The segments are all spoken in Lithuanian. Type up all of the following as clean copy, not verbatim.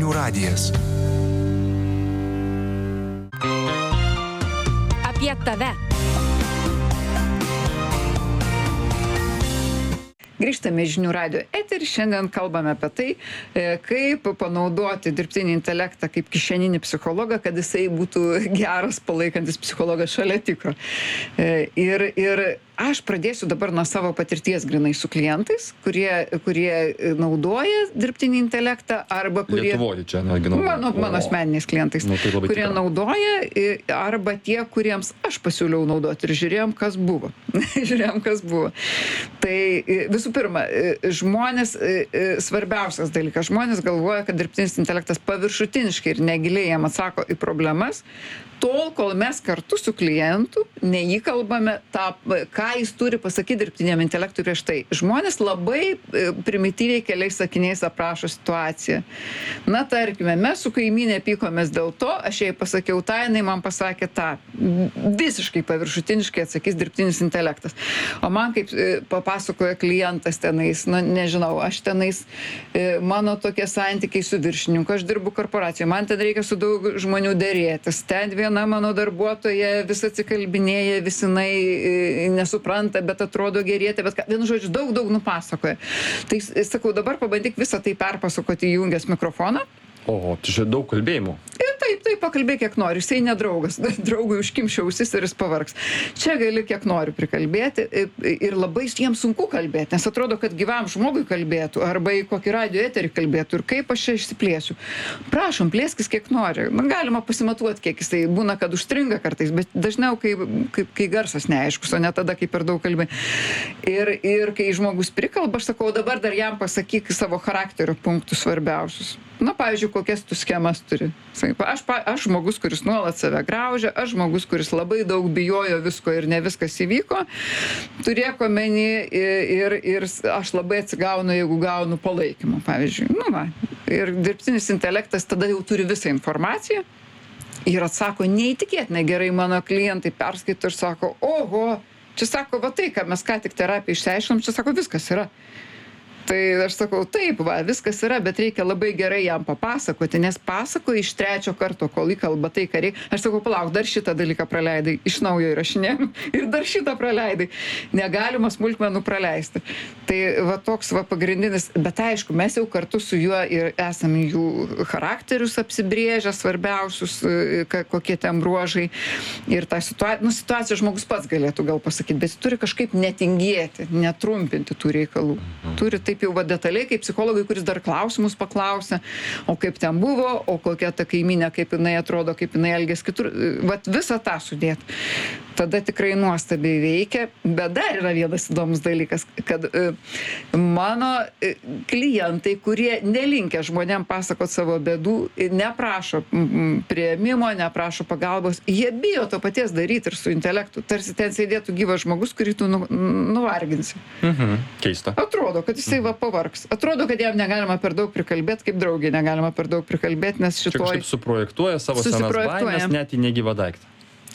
Žinių radijas. Apie tave. Grįžtame į Žinių radijo eterį. Šiandien kalbame apie tai, kaip panaudoti dirbtinį intelektą kaip kišeninį psichologą, kad jisai būtų geras palaikantis psichologas šalia tikro. Ir aš pradėsiu dabar nuo savo patirties grinai su klientais, kurie naudoja dirbtinį intelektą arba kurie... Lietuvoje čia, netgi naudoja. Mano asmeniniais klientais, kurie naudoja arba tie, kuriems aš pasiūliau naudoti ir žiūrėjom, kas buvo. Tai visų pirma, žmonės, svarbiausias dalykas, žmonės galvoja, kad dirbtinis intelektas paviršutiniškai ir negiliai jam atsako į problemas, tol, kol mes kartu su klientu neįkalbame tą, ką jis turi pasakyti dirbtiniam intelektui prieš tai. Žmonės labai primityviai keliais sakiniais aprašo situaciją. Na, tarkime, mes su kaimynė pykomės dėl to, aš jai pasakiau tą, jinai man pasakė tą. Visiškai paviršutiniškai atsakys dirbtinis intelektas. O man kaip papasakoja klientas tenais, nežinau, aš tenais, mano tokie santykiai su viršininku, aš dirbu korporacijoje, man ten reikia su daug žmonių dėrėtis, ten viena mano darbuotoja vis atsikalbinėja, visinai nesupranta, bet atrodo gerietė, bet vienu žodžiu daug nupasakoja. Tai sakau, dabar pabandyk visą tai perpasakoti įjungęs mikrofoną. O, tai čia daug kalbėjimų. Taip, pakalbėk kiek nori, jisai nedraugas, draugui užkimšia ausis ir jis pavargs. Čia gali kiek nori prikalbėti ir labai jiems sunku kalbėti, nes atrodo, kad gyvam žmogui kalbėtų arba į kokį radijo eterį kalbėtų ir kaip aš čia išsiplėsiu. Prašom, plėskis kiek nori. Galima pasimatuoti, kiek jisai būna, kad užstringa kartais, bet dažniau, kai garsas neaiškus, o ne tada, kai per daug kalbė. Ir kai žmogus prikalba, aš sakau, dabar dar jam pasakyk savo charakterio punktus svarbiausius. Na, pavyzdžiui, kokias tu schemas turi. Aš žmogus, kuris nuolat save graužia, aš žmogus, kuris labai daug bijojo visko ir ne viskas įvyko. Turėk omeny ir aš labai atsigaunu, jeigu gaunu palaikymą, pavyzdžiui. Ir dirbtinis intelektas tada jau turi visą informaciją ir atsako neįtikėtinai gerai. Mano klientai perskaito ir sako, oho, čia sako, va tai, ką mes ką tik terapiją išsiaiškinom, čia sako, viskas yra. Tai aš sakau, taip, viskas yra, bet reikia labai gerai jam papasakoti, nes pasakoji iš trečio karto, kol įkalba tai, ką reikia. Aš sakau, palauk, dar šitą dalyką praleidai, iš naujo įrašinėjom ir dar šitą praleidai. Negalima smulkmenų praleisti. Tai toks pagrindinis, bet aišku, mes jau kartu su juo ir esame jų charakterius apsibrėžę, svarbiausius, kokie ten bruožai. Ir tą situaciją žmogus pats galėtų gal pasakyti, bet jis turi kažkaip netingėti, netrumpinti tų reikalų. Turi taip jau detaliai, kaip psichologai, kuris dar klausimus paklausia, o kaip ten buvo, o kokia ta kaimynė, kaip jinai atrodo, kaip jinai elgės kitur. Visą tą sudėt. Tada tikrai nuostabiai veikia. Bet dar yra vienas įdomus dalykas, kad mano klientai, kurie nelinkę žmonėm pasakot savo bėdų, neprašo priėmimo, neprašo pagalbos, jie bijo to paties daryti ir su intelektu. Tarsi ten sėdėtų gyvas žmogus, kurį tu nuvarginsi. Keista. Atrodo, kad jisai pavargs. Atrodo, kad jam negalima per daug prikalbėti, kaip draugiai negalima per daug prikalbėti, nes Čia kažkaip suprojektuoja savo senas baimės net į negyvą daiktą.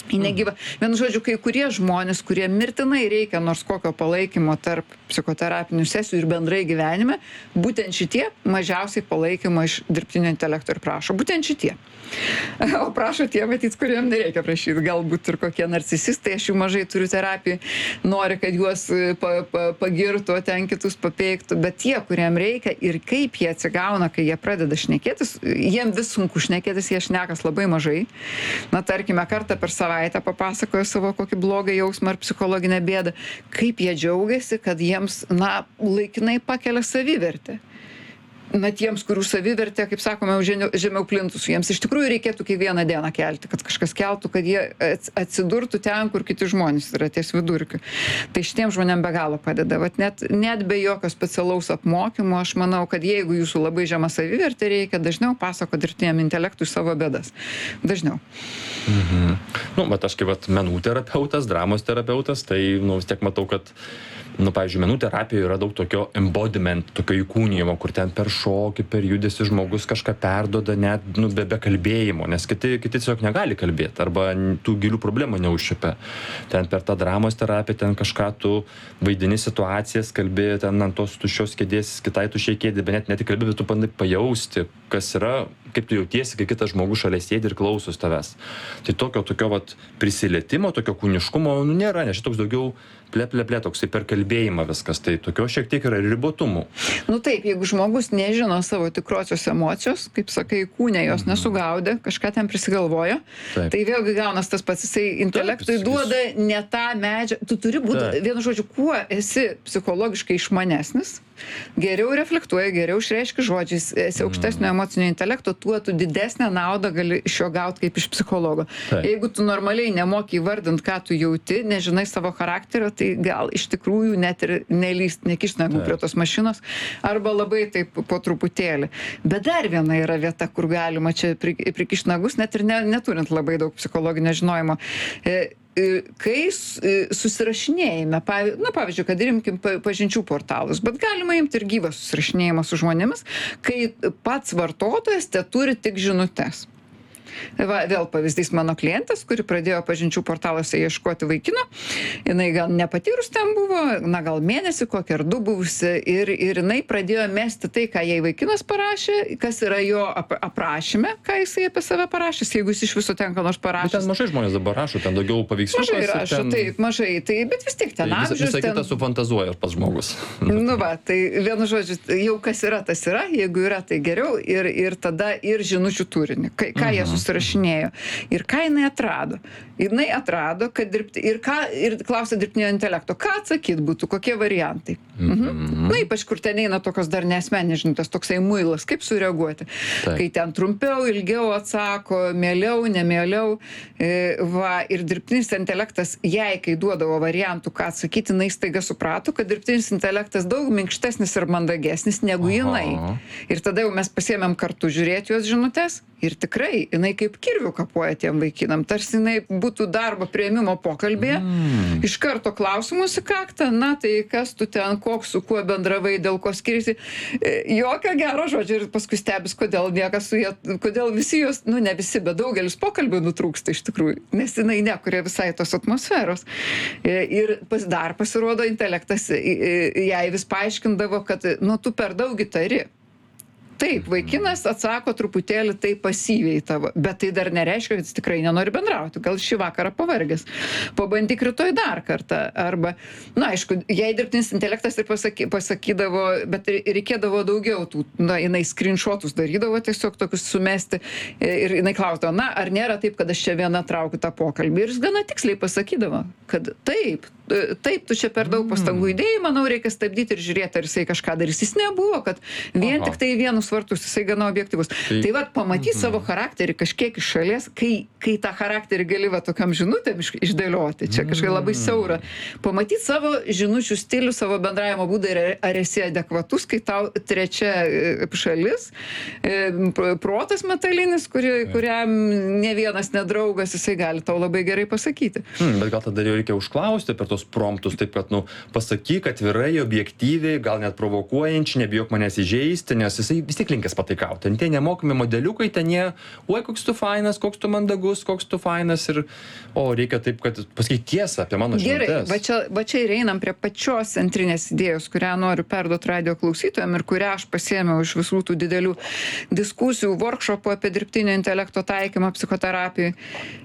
Vienu žodžiu, kai kurie žmonės, kurie mirtinai reikia nors kokio palaikymo tarp psichoterapinių sesijų ir bendrai gyvenime, būtent šitie mažiausiai palaikymo iš dirbtinio intelekto ir prašo. Būtent šitie. O prašo tie, matyt, kuriem nereikia prašyti. Galbūt ir kokie narcisistai, aš jų mažai turiu terapijų, nori, kad juos pagirtų, o ten kitus papeiktų, bet tie, kuriem reikia ir kaip jie atsigauna, kai jie pradeda šnekėtis, jiem vis sunku šnekėtis, jie šnekas labai mažai. Na, tarkime, kartą per savaitę papasakojo savo kokį blogą jausmą ar psichologinę bėdą, kaip jie džiaugiasi, kad jiems, laikinai pakelia savivertę. Tiems, kurių savivertė, kaip sakome, žemiau plintusų, jiems iš tikrųjų reikėtų kiekvieną dieną kelti, kad kažkas keltų, kad jie atsidurtų ten, kur kiti žmonės yra ties vidurkiu. Tai šitiem žmonėm be galo padeda. Net be jokio specialaus apmokymo, aš manau, kad jeigu jūsų labai žema savivertė, reikia dažniau pasakoti dirbtiniam intelektui savo bėdas. Dažniau. Bet aš kaip menų terapeutas, dramos terapeutas, tai vis tiek matau, kad pavyzdžiui, menų terapijoje yra daug tokio embodiment, tokio įkūnijimo, kur ten per šokį, per judesį žmogus kažką perduoda net be kalbėjimo, nes kiti tiesiog negali kalbėti arba tų gilių problemų neužčiupia. Ten per tą dramos terapiją, ten kažką tu vaidini situacijas, kalbi ten ant tos tuščios kėdės, kitai tuščiai kėdė, bet net kalbi, bet tu bandai pajausti, kas yra, kaip tu jautiesi, kai kitas žmogus šalia sėdi ir klausos tavęs. Tai tokio vat prisilietimo, tokio kūniškumo nėra, nes šitoks daugiau ple, toksai per kalbėjimą viskas, tai tokio šiek tiek yra ribotumų. Taip, jeigu žmogus nežino savo tikrosios emocijos, kaip sakai, kūne jos nesugaudė, kažką ten prisigalvojo, tai vėlgi gaunas tas pats, jisai intelektui duoda ne tą medžiagą, tu turi būti, vienu žodžiu, kuo esi psichologiškai išmanesnis, geriau reflektuoji, geriau išreiški žodžiais, esi aukštesnio emocinio intelekto, tuo tu didesnę naudą gali iš jo gauti kaip iš psichologo. Jeigu tu normaliai nemoki įvardinti, ką tu jauti, nežinai savo charakterio, tai gal iš tikrųjų net ir nelyst, nekišt nagų prie tos mašinos, arba labai taip po truputėlį. Bet dar viena yra vieta, kur galima čia prikišt nagus, net ir neturint labai daug psichologinio žinojimo. Kai susirašinėjame, pavyzdžiui, kad imkim pažinčių portalus, bet galima imti ir gyvą susirašinėjimą su žmonėmis, kai pats vartotojas te turi tik žinutes. Vėl pavyzdys mano klientės, kuri pradėjo pažinčių portaluose ieškoti vaikino. Jinai gal nepatyrus ten buvo, gal mėnesį kokį ar 2 buvusi, ir jinai pradėjo mesti tai, ką jai vaikinas parašė, kas yra jo aprašyme, ką jisai apie save parašęs, jeigu jis iš viso ten ką nors parašęs. Bet ten mažai žmonės dabar rašo, ten daugiau paveiksliukas. Mažai rašo, taip, mažai, tai, bet vis tiek ten amžius. Visą kitą sufantazuoja pats žmogus. Tai vienu žodžiu, jau kas yra, tas yra, jeigu yra, tai geriau, ir tada ir žinučių turinį, ką jie susirašinėjo. Ir ką jinai atrado? Jinai atrado, kad dirbti, ir klausė dirbtinio intelekto, ką atsakyt būtų, kokie variantai. Ypač kur ten eina tokios dar neasmeninės žinutės, toksai muilas, kaip sureaguoti. Kai ten trumpiau, ilgiau atsako, mieliau, nemieliau. Ir dirbtinis intelektas, jai, kai duodavo variantų, ką atsakyti, jinai staiga suprato, kad dirbtinis intelektas daug minkštesnis ir mandagesnis negu jinai. Ir tada jau mes pasiėmėm kartu žiūrėti jos žinutės. Ir tikrai, jinai kaip kirvių kapuoja tiem vaikinam, tarsi jinai būtų darbo priėmimo pokalbėje, iš karto klausimus į kaktą, tai kas tu ten, koks su kuo bendravai, dėl ko skiriasi, jokio gero žodžio, ir paskui stebis, kodėl niekas su jie, kodėl visi jos, ne visi, bet daugelis pokalbių nutrūksta iš tikrųjų, nes jinai nekuria visai tos atmosferos. Ir dar pasirodo, intelektas jai vis paaiškindavo, kad, tu per daug įtari. Taip, vaikinas atsako truputėlį tai pasyviai tavo, bet tai dar nereiškia, kad jis tikrai nenori bendrauti. Gal šį vakarą pavargęs. Pabandyk rytoj dar kartą. Arba, aišku, jei dirbtinis intelektas ir pasakydavo, bet reikėdavo daugiau tų, jinai screenshotus darydavo, tiesiog tokius sumesti. Ir jinai klausdavo, ar nėra taip, kad aš čia viena traukiu tą pokalbį. Ir jis gana tiksliai pasakydavo, kad taip, tu čia per daug pastangų įdėjai, manau, reikia stabdyti ir žiūrėti, ar jisai kažką darys. Jis nebuvo, kad vien tik tai vienus vartus, jisai gana objektyvus. Tai pamatyti savo charakterį kažkiek iš šalies, kai tą charakterį gali tokiam žinutėm išdėlioti, čia kažkai labai siaura. Pamatyti savo žinučių stilių, savo bendravimo būdą ir ar esi adekvatus, kai tau trečia šalis, protas metalinis, kuriam ne vienas nedraugas, jisai gali tau labai gerai pasakyti. Bet gal tada jau reikia užklausti per tos promptus, taip kad, pasakyk atvirai, objektyviai, gal net provokuojančiai, nebijok manęs įžeisti, nes jisai vis tiek linkęs pataikauti. Ten tie nemokami modeliukai, ten jie, oi, koks tu fainas, koks tu mandagus, koks tu fainas ir, reikia taip, kad pasakyti tiesą apie mano žinutes. Gerai, va čia ir einam prie pačios centrinės idėjos, kurią noriu perduoti radio klausytojam ir kurią aš pasiėmiau iš visų tų didelių diskusijų, workshopų apie dirbtinio intelekto taikymą psichoterapijai.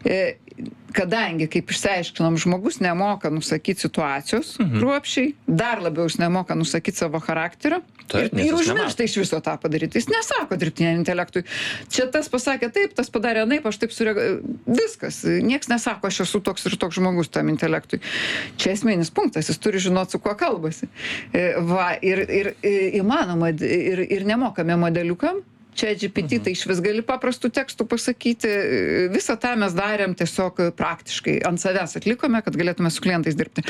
Kadangi, kaip išsiaiškinom, žmogus nemoka nusakyti situacijos kruopščiai, dar labiau jis nemoka nusakyti savo charakterio ir užmiršta iš viso tą padaryti. Jis nesako dirbtiniam intelektui. Čia tas pasakė taip, tas padarė naip, aš taip viskas. Nieks nesako, aš esu toks ir toks žmogus tam intelektui. Čia esminis punktas, jis turi žinoti, su kuo kalbasi. Ir įmanoma, ir nemokame modeliukam, ChatGPT, tai iš vis gali paprastų tekstų pasakyti. Visą tą mes darėm tiesiog praktiškai. Ant savęs atlikome, kad galėtume su klientais dirbti.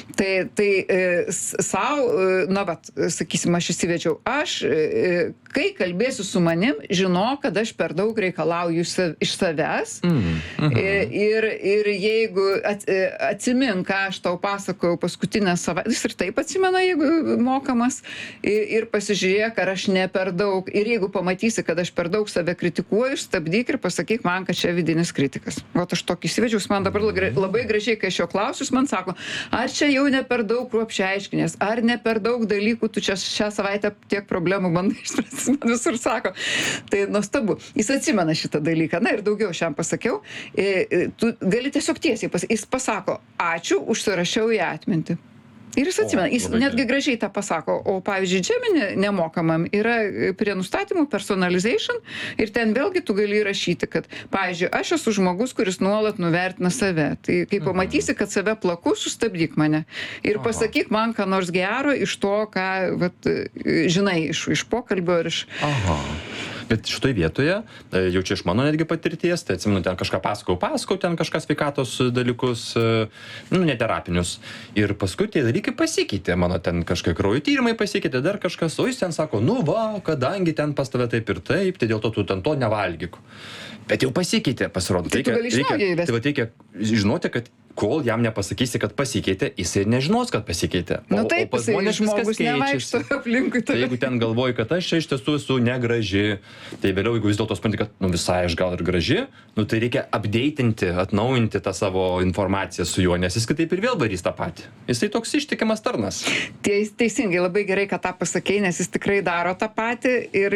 Sakysim, aš įsivedžiau. Aš, kai kalbėsiu su manim, žinau, kad aš per daug reikalauju iš savęs. Ir jeigu atsimink, ką aš tau pasakojau paskutinę savaitę, jis ir taip atsimena, jeigu mokamas, ir pasižiūrėk, ar aš ne per daug. Ir jeigu pamatysi, kad aš per daug save kritikuoju, stabdyk ir pasakyk man, kad čia vidinis kritikas. Vat aš tokį įsivedžiau, man dabar labai gražiai, kai aš jo klausiu, jis man sako, ar čia jau ne per daug kruopščiai aiškinės, ar ne per daug dalykų, tu čia šią savaitę tiek problemų bandai išspręsti, man visur sako. Tai nuostabu. Jis atsimena šitą dalyką. Na ir daugiau aš jam pasakiau. Tu gali tiesiog tiesiai pasakyti. Jis pasako, ačiū, užsirašiau į atmintį. Ir jis atsimena, jis netgi gražiai tą pasako, o pavyzdžiui, Gemini nemokamam yra prie nustatymų personalization ir ten vėlgi tu gali įrašyti, kad, pavyzdžiui, aš esu žmogus, kuris nuolat nuvertina save. Tai kai pamatysi, kad save plaku, sustabdyk mane ir pasakyk man, ką nors gero iš to, ką žinai, iš pokalbio ir iš... Bet šitoj vietoje, jau čia iš mano netgi patirties, tai atsimenu, ten kažką pasakau, ten kažką sveikatos dalykus, neterapinius. Ir paskui tie dalykai pasikeitė, mano ten kažkokie kraujo tyrimai pasikeitė, dar kažkas, o jis ten sako, kadangi ten pas tave taip ir taip, tai dėl to tu ten to nevalgyk. Bet jau pasikeitė, pasirodo. Tai tu gali iš naujo įvesti. Tai reikia žinoti, kad kol jam nepasakysi, kad pasikeitė, jisai nežinos, kad pasikeitė. Taip, jisai žmogus nevaikšto aplinkui. Tai jeigu ten galvoji, kad aš čia iš tiesų esu negraži, tai vėliau, jeigu vis dėlto supranti, kad visai aš gal ir graži, tai reikia updatinti, atnaujinti tą savo informaciją su juo, nes jis kitaip ir vėl varys tą patį. Jisai toks ištikimas tarnas. Teisingai, labai gerai, kad tą pasakei, nes jis tikrai daro tą patį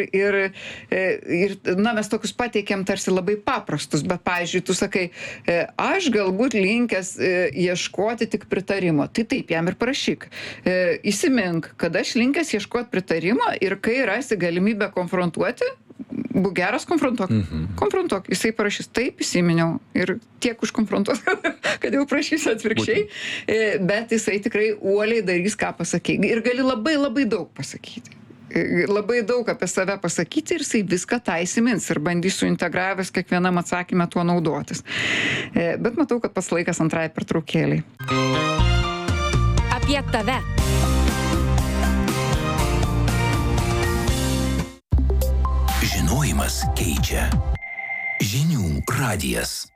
ir mes tokius pateikėm tarsi labai paprastus, bet, pavyzdžiui, tu sakai, aš galbūt linkęs ieškoti tik pritarimo. Tai taip, jam ir parašyk. Įsimink, kad aš linkęs ieškoti pritarimo ir kai rasi galimybę konfrontuoti, būk geras, konfrontuok. Konfrontuok. Jisai parašys, taip, įsiminiau. Ir tiek užkonfrontuos, kad jau prašys atvirkščiai. Bet jisai tikrai uoliai darys, ką pasakė. Ir gali labai labai daug pasakyti. Labai daug apie save pasakyti ir jisai viską tą įsimins ir bandys suintegravęs kiekvienam atsakymę tuo naudotis. Bet matau, kad pats laikas antrai pertraukėliai. Apie tave. Žinojimas keičia. Žinių radijas.